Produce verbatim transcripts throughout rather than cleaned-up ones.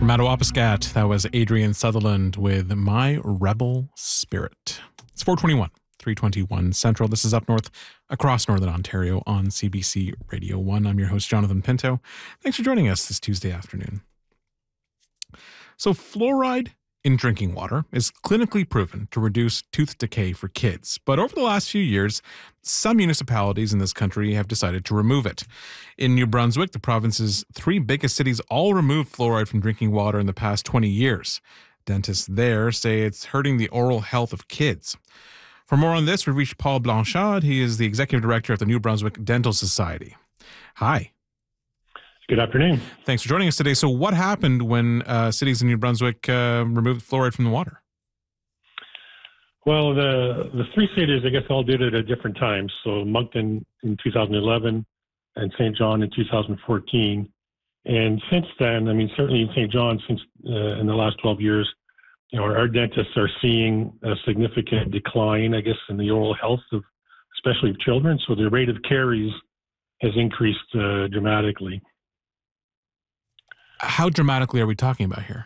Madawapiskat. That was Adrian Sutherland with My Rebel Spirit. It's four twenty-one, three twenty-one Central. This is Up North across Northern Ontario on C B C Radio one. I'm your host, Jonathan Pinto. Thanks for joining us this Tuesday afternoon. So fluoride in drinking water is clinically proven to reduce tooth decay for kids. But over the last few years, some municipalities in this country have decided to remove it. In New Brunswick, the province's three biggest cities all removed fluoride from drinking water in the past twenty years. Dentists there say it's hurting the oral health of kids. For more on this, we reached Paul Blanchard. He is the executive director of the New Brunswick Dental Society. Hi. Good afternoon. Thanks for joining us today. So what happened when uh, cities in New Brunswick uh, removed fluoride from the water? Well, the the three cities, I guess, all did it at different times. So Moncton in two thousand eleven and Saint John in two thousand fourteen. And since then, I mean, certainly in Saint John, since uh, in the last twelve years, you know, our, our dentists are seeing a significant decline, I guess, in the oral health of especially of children. So the rate of caries has increased uh, dramatically. How dramatically are we talking about here?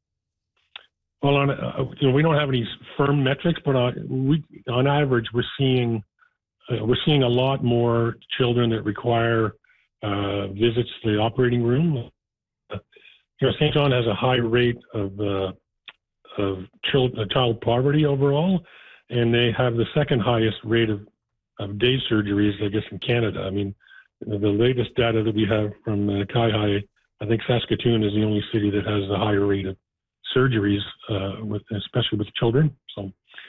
Well, on uh, you know, we don't have any firm metrics, but on, we, on average, we're seeing uh, we're seeing a lot more children that require uh, visits to the operating room. Uh, you know, Saint John has a high rate of uh, of child, uh, child poverty overall, and they have the second highest rate of, of day surgeries, I guess, in Canada. I mean, the latest data that we have from uh, Kai I think Saskatoon is the only city that has a higher rate of surgeries, uh, with especially with children. So,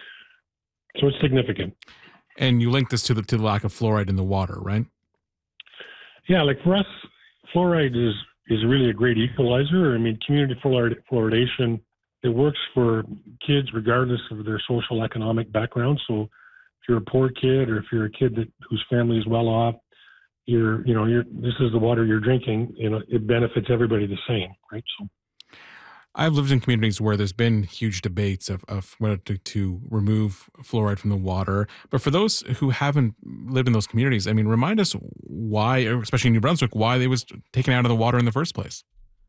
so it's significant. And you link this to the to the lack of fluoride in the water, right? Yeah, like for us, fluoride is is really a great equalizer. I mean, community fluorid, fluoridation, it works for kids regardless of their social economic background. So, if you're a poor kid or if you're a kid that whose family is well off, you're, you know, you're, this is the water you're drinking, you know, it benefits everybody the same, right? So, I've lived in communities where there's been huge debates of, of whether to, to remove fluoride from the water. But for those who haven't lived in those communities, I mean, remind us why, especially in New Brunswick, why they was taken out of the water in the first place.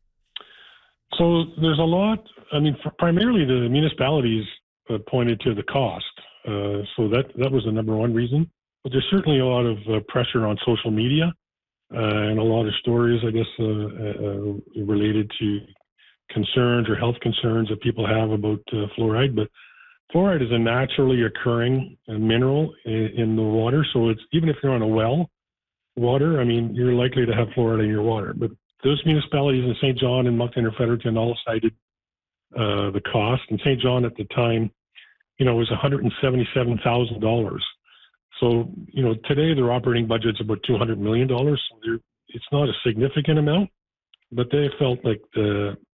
So there's a lot, I mean, for primarily the municipalities uh, pointed to the cost. Uh, so that, that was the number one reason. But there's certainly a lot of uh, pressure on social media uh, and a lot of stories, I guess, uh, uh, related to concerns or health concerns that people have about uh, fluoride. But fluoride is a naturally occurring uh, mineral in, in the water. So it's even if you're on a well water, I mean, you're likely to have fluoride in your water. But those municipalities in Saint John and Moncton and Fredericton all cited uh, the cost. And Saint John at the time, you know, was one hundred seventy-seven thousand dollars. So, you know, today their operating budget's about two hundred million dollars. So it's not a significant amount, but they felt like the